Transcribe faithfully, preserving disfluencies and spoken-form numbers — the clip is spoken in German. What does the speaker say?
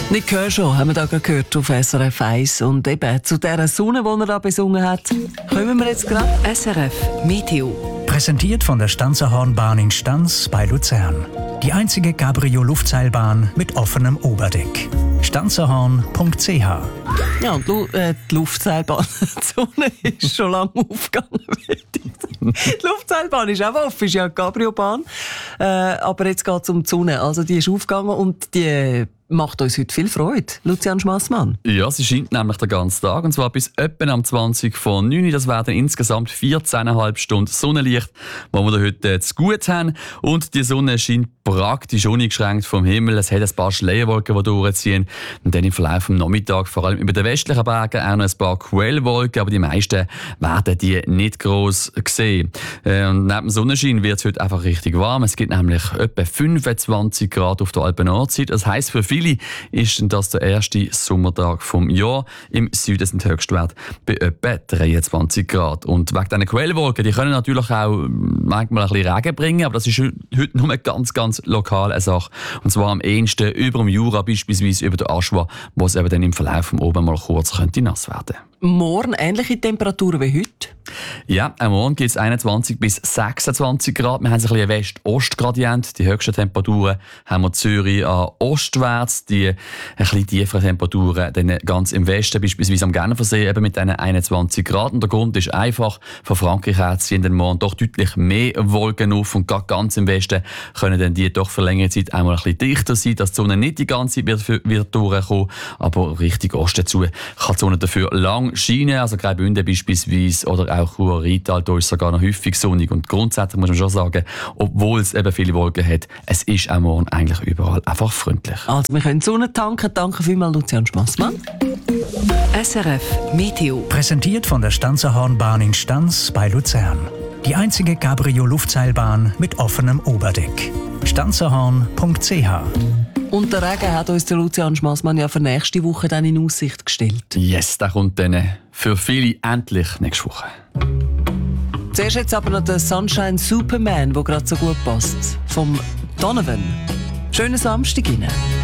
Nick Kershaw haben wir da gerade gehört auf S R F eins. Und eben zu dieser Sonne, die er da besungen hat, kommen wir jetzt gerade. S R F Meteo. Präsentiert von der Stanzerhornbahn in Stanz bei Luzern. Die einzige Cabrio-Luftseilbahn mit offenem Oberdeck. stanzerhorn punkt c h. Ja, und Lu- äh, die Luftseilbahn, die Sonne ist schon lange aufgegangen. Die Luftseilbahn ist auch offen, ist ja eine Cabrio-Bahn. Äh, aber jetzt geht es um die Sonne. Also die ist aufgegangen und die macht uns heute viel Freude. Lucian Schmassmann. Ja, sie scheint nämlich den ganzen Tag, und zwar bis etwa am zwanzig vor neun Uhr. Das werden insgesamt vierzehn Komma fünf Stunden Sonnenlicht, die wir heute äh, zu gut haben. Und die Sonne scheint praktisch uneingeschränkt vom Himmel. Es hat ein paar Schleierwolken, die durchziehen. Und dann im Verlauf des Nachmittags, vor allem über den westlichen Bergen, auch noch ein paar Quellwolken, aber die meisten werden die nicht gross sehen. Äh, und neben dem Sonnenschein wird es heute einfach richtig warm. Es gibt nämlich etwa fünfundzwanzig Grad auf der Alpen-Nordseite. Das heisst, für viele ist das der erste Sommertag vom Jahr. Im Süden sind die Höchstwerte bei etwa dreiundzwanzig Grad. Und wegen diesen Quellwolken, die können natürlich auch manchmal ein bisschen Regen bringen, aber das ist heute nur ganz, ganz lokal eine Sache. Und zwar am ehesten über dem Jura, beispielsweise über der Aschwa, wo es eben dann im Verlauf vom Oben mal kurz könnte nass werden. Morgen ähnliche Temperaturen wie heute? Ja, am Morgen gibt es einundzwanzig bis sechsundzwanzig Grad. Wir haben so ein bisschen einen West-Ost-Gradient. Die höchsten Temperaturen haben wir Zürich an ostwärts. Die ein bisschen tieferen Temperaturen dann ganz im Westen, beispielsweise am Genfersee, eben mit diesen einundzwanzig Grad. Und der Grund ist einfach, von Frankreich her ziehen den Morgen doch deutlich mehr Wolken auf. Und gerade ganz im Westen können dann die doch für längere Zeit einmal ein bisschen dichter sein, dass die Sonne nicht die ganze Zeit wird, wird durchkommen. Aber richtig Osten zu kann die Sonne dafür lang scheinen. Also Graubünden beispielsweise oder auch Chur-Rital, da ist es sogar noch häufig sonnig. Und grundsätzlich muss man schon sagen, obwohl es eben viele Wolken hat, es ist auch morgen eigentlich überall einfach freundlich. Also wir können Sonne tanken. Danke vielmals, Lucian Schmassmann. S R F Meteo. Präsentiert von der Stanzerhornbahn in Stanz bei Luzern. Die einzige Cabrio-Luftseilbahn mit offenem Oberdeck. stanzerhorn punkt c h. Und der Regen hat uns der Lucian Schmassmann ja für nächste Woche dann in Aussicht gestellt. Yes, der kommt dann für viele endlich nächste Woche. Zuerst jetzt aber noch der Sunshine Superman, der gerade so gut passt. Vom Donovan. Schönen Samstag Ihnen.